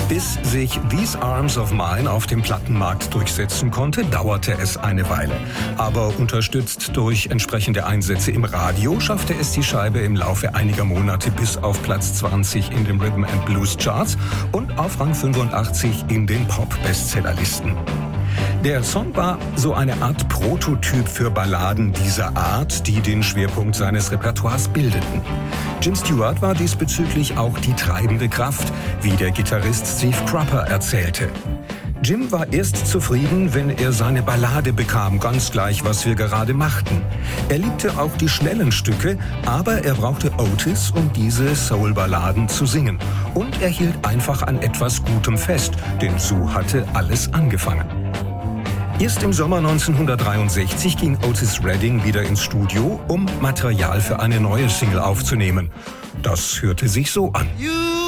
Bis sich These Arms of Mine auf dem Plattenmarkt durchsetzen konnte, dauerte es eine Weile. Aber unterstützt durch entsprechende Einsätze im Radio schaffte es die Scheibe im Laufe einiger Monate bis auf Platz 20 in den Rhythm and Blues Charts und auf Rang 85 in den Pop-Bestsellerlisten. Der Song war so eine Art Prototyp für Balladen dieser Art, die den Schwerpunkt seines Repertoires bildeten. Jim Stewart war diesbezüglich auch die treibende Kraft, wie der Gitarrist Steve Cropper erzählte. Jim war erst zufrieden, wenn er seine Ballade bekam, ganz gleich, was wir gerade machten. Er liebte auch die schnellen Stücke, aber er brauchte Otis, um diese Soul-Balladen zu singen. Und er hielt einfach an etwas Gutem fest, denn so hatte alles angefangen. Erst im Sommer 1963 ging Otis Redding wieder ins Studio, um Material für eine neue Single aufzunehmen. Das hörte sich so an.